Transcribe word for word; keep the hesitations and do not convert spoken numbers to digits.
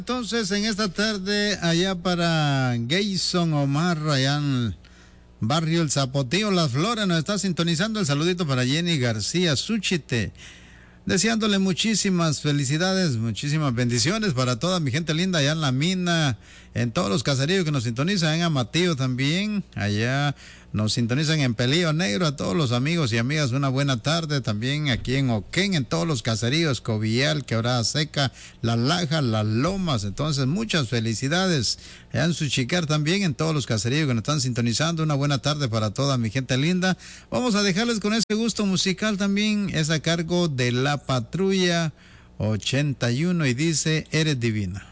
Entonces, en esta tarde, allá para Gayson Omar, allá en barrio El Zapotillo, Las Flores, nos está sintonizando. El saludito para Jenny García Suchite, deseándole muchísimas felicidades, muchísimas bendiciones para toda mi gente linda allá en La Mina, en todos los caseríos que nos sintonizan, en Amatillo también, allá nos sintonizan en Pelillo Negro, a todos los amigos y amigas, una buena tarde también aquí en Oquén, en todos los caseríos, Covillal, Quebrada Seca, La Laja, Las Lomas. Entonces, muchas felicidades allá en Suchicar también, en todos los caseríos que nos están sintonizando, una buena tarde para toda mi gente linda. Vamos a dejarles con ese gusto musical también, es a cargo de La Patrulla ochenta y uno y dice, Eres Divina.